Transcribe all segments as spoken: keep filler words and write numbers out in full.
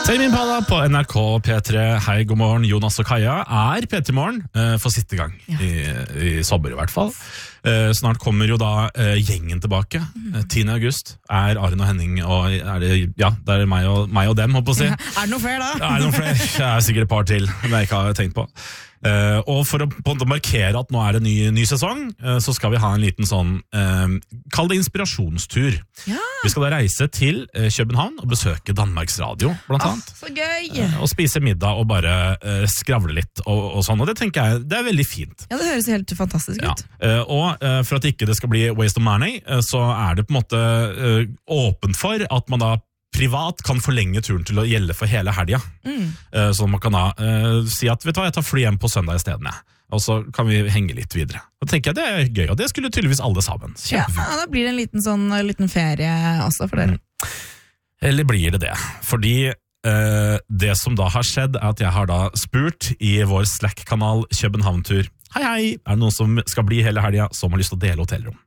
Tame Impala på N R K P tre. Hei, god morgen, Jonas og Kaja er P tre Morgen uh, for siste gang ja. i, i sommer i hvert fall. Uh, snart kommer jo da uh, gjengen tilbake. Uh, tiende august er Arin og Henning, og er det, ja, det er meg og, meg og dem, håper jeg å si. Ja, er det noe flere da? Ja, er det noe flere? Jeg er sikkert et par til, men jeg ikke har tenkt på. Uh, og for å, på å markere at nå er det ny, ny sesong, uh, så skal vi ha en liten sånn, uh, kall det inspirasjonstur. Ja. Vi skal da reise til uh, København og besøke Danmarks Radio, blant oh, annet. Så gøy! Uh, og spise middag og bare uh, skravle litt og, og sånn, og det tenker jeg, det er veldig fint. Ja, det høres helt fantastisk ut. Ja. Uh, og uh, for at ikke det skal bli waste of money, uh, så er det på en måte uh, åpent for at man da privat kan forlenge turen til å gjelde for hele helga. Mm. Uh, så man kan da uh, si at, vet du hva, jeg tar fly hjem på søndag i stedet, og så kan vi henge litt videre. Da tenker jeg det er gøy, og det skulle tydeligvis alle sammen. Ja, da blir det en liten, sånn, liten ferie også for dere. Mm. Eller blir det det? Fordi uh, det som da har skjedd er at jeg har da spurt i vår Slack-kanal København-tur. Hei, hei, er det noen som skal bli hele helga, som har lyst til å dele hotellrom?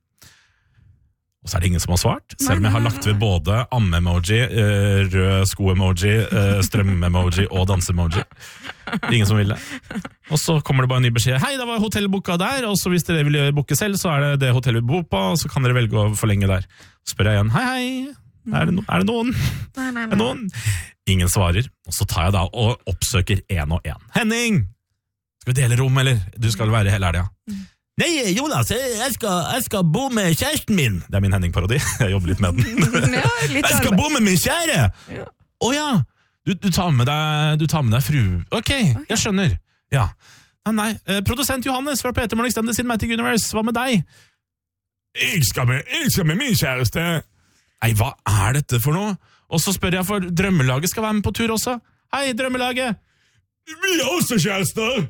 Og så er det ingen som har svart, selv om jeg har lagt ved både amme-emoji, rød sko-emoji, strøm-emoji og danse-emoji. Ingen som vil det. Og så kommer det bare en ny beskjed. Hei, da var hotellboka der, og så hvis dere vil boke selv, så er det det hotellet vi bor på, og så kan dere velge å forlenge der. Så spør jeg igjen, hei, hei, er det, no- er det noen? Nei, nei, nei. Er det noen? Ingen svarer, og så tar jeg da og oppsøker en og en. Henning! Skal vi dele rom, eller? Du skal være hele helga. Nei, Jonas, jeg skal, jeg skal bo med kjæresten min. Det er min Henning-parodi. Jeg jobber litt med den. Ja, litt jeg skal bo med min kjære! Å ja, oh, ja. Du, du, tar med deg, du tar med deg fru. Ok, okay. Jeg skjønner. Ja. Nei, nei. Eh, produsent Johannes fra P tre Morgen Extended Cinematic Universe, hva med deg? Jeg skal med, jeg skal med min kjæreste. Nei, hva er dette for noe? Og så spør jeg, for Drømmelaget skal være med på tur også. Hei, Drømmelaget! Vi er også kjærester!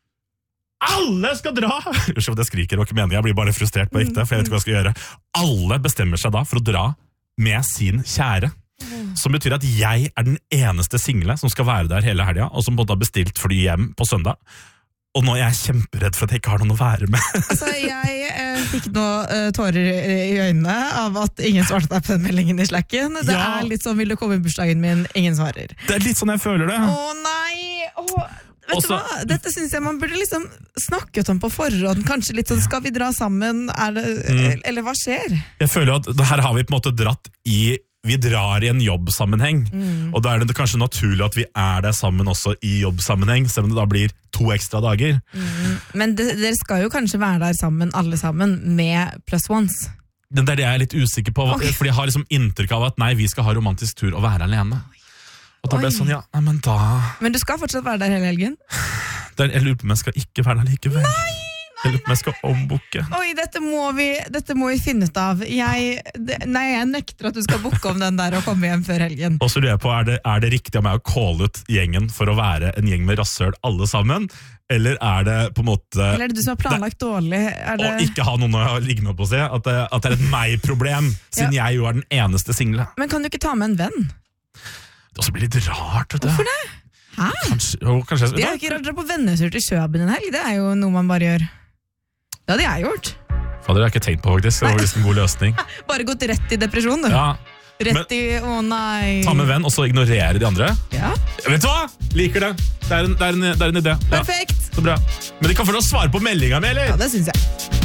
Alle skal dra! Unnskyld, det skriker, det var ikke meningen, jeg blir bare frustrert på ekte, for jeg vet ikke hva jeg skal gjøre. Alle bestemmer seg da for å dra med sin kjære, som betyr at jeg er den eneste single som skal være der hele helga, og som både har bestilt fly hjem på søndag. Og nå er jeg kjemperedd for at jeg ikke har noen å være med. Altså, jeg eh, fikk nå eh, tårer i øynene av at ingen svarte deg på den meldingen i Slacken. Det ja. er litt sånn, vil du komme i bursdagen min, ingen svarer. Det er litt sånn jeg føler det. Å nei! Åh. Vet Også, du hva? Dette synes jeg man burde liksom snakket om på forhånd. Kanskje litt sånn, skal vi dra sammen? Er det, mm. Eller hva skjer? Jeg føler at her har vi på en måte dratt i, vi drar i en jobbsammenheng. Mm. Og da er det kanskje naturlig at vi er der sammen også i jobbsammenheng, selv om det da blir to ekstra dager. Mm. Men det, dere skal jo kanskje være der sammen, alle sammen, med plus ones. Det er det jeg er litt usikker på, okay. Fordi jeg har liksom inntrykk av at nei, vi skal ha romantisk tur og være alene. Og da ble det sånn, ja, nei, men da... Men du skal fortsatt være der hele helgen? Der, jeg lurer på om jeg skal ikke være der likevel. Nei, nei, jeg lurer på om jeg skal ombukke. Oi, dette må vi, dette må vi finne ut av. Jeg, det, nei, jeg nekter at du skal bukke om den der og komme hjem før helgen. Og så lurer jeg på, er det, er det riktig av meg å calle ut gjengen for å være en gjeng med rasshøl alle sammen? Eller er det på en måte... Eller er det du som har planlagt det, dårlig? Er det... Og ikke ha noen å ligge med på å si, at det, at det er et meg-problem, siden ja. jeg jo er den eneste single. Men kan du ikke ta med en venn? Det også blir litt rart, vet du. Hvorfor det? Hæ? Kanskje, jo, kanskje, det er ikke rart å dra på vennetur til Køben en helg. Det er jo noe man bare gjør. Det hadde jeg gjort. Fader, det har jeg ikke tenkt på faktisk. Det var faktisk en god løsning. Bare gått rett i depresjon, du. Ja. Rett Men, i, å nei. Ta med venn, og så ignorere de andre. Ja. Vet du hva? Liker det. Det er en, det er en, det er en idé. Perfekt. Ja, så bra. Men de kan få lov å svare på meldinga mi, eller? Ja, det synes jeg.